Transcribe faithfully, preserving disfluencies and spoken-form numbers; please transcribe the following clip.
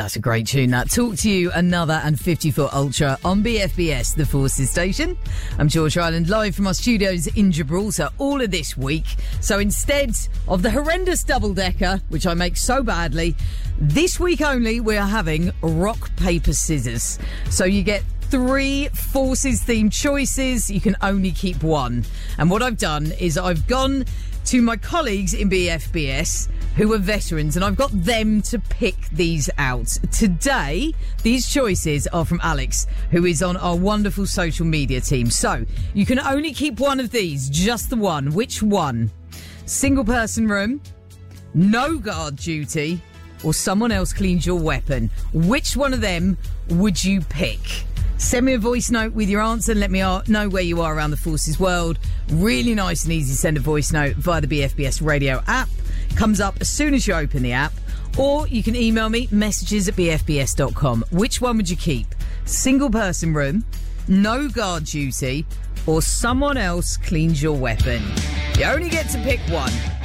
that's a great tune, that. Talk to You, Another and fifty foot Ultra on B F B S, the Forces station. I'm George Ireland, live from our studios in Gibraltar all of this week. So instead of the horrendous double-decker, which I make so badly, this week only we are having rock, paper, scissors. So you get three Forces-themed choices. You can only keep one. And what I've done is I've gone to my colleagues in B F B S who are veterans, and I've got them to pick these out. Today, these choices are from Alex, who is on our wonderful social media team. So, you can only keep one of these, just the one. Which one? Single person room, no guard duty, or someone else cleans your weapon. Which one of them would you pick? Send me a voice note with your answer and let me know where you are around the Forces world. Really nice and easy to send a voice note via the B F B S radio app. Comes up as soon as you open the app. Or you can email me, messages at b f b s dot com. Which one would you keep? Single person room, no guard duty, or someone else cleans your weapon? You only get to pick one.